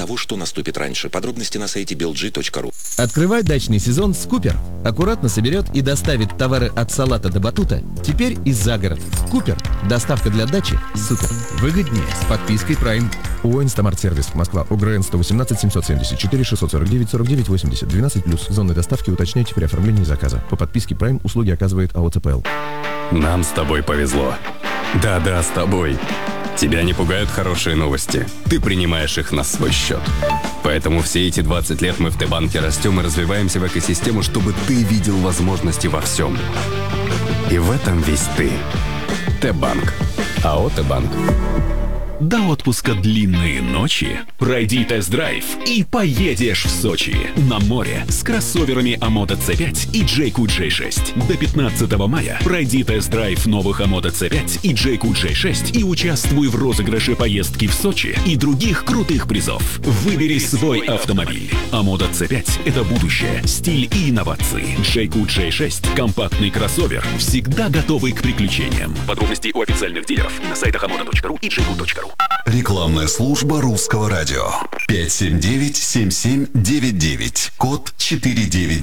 того, что наступит раньше. Подробности на сайте belg.ru. Открывай дачный сезон с Купер. Аккуратно соберет и доставит товары от салата до батута. Теперь и за город. Купер. Доставка для дачи. Супер. Выгоднее с подпиской Prime. ООО «Инстамарт-сервис». Москва. УГРН 118 774 649 49 80. 12+. Зоны доставки уточняйте при оформлении заказа. По подписке Prime услуги оказывает АО ЦПЛ. Нам с тобой повезло. Да-да, с тобой. Тебя не пугают хорошие новости. Ты принимаешь их на свой счет. Поэтому все эти 20 лет мы в Т-банке растем и развиваемся в экосистему, чтобы ты видел возможности во всем. И в этом весь ты. Т-банк. АО Т-банк. До отпуска длинные ночи. Пройди тест-драйв и поедешь в Сочи. На море с кроссоверами Amoda C5 и Jayco J6. До 15 мая пройди тест-драйв новых Amoda C5 и Jayco J6 и участвуй в розыгрыше поездки в Сочи и других крутых призов. Выбери свой автомобиль. Amoda C5 — это будущее, стиль и инновации. Jayco J6 — компактный кроссовер, всегда готовый к приключениям. Подробности у официальных дилеров и на сайтах amoda.ru и jayco.ru. Рекламная служба Русского радио. 579-7799. Код 499.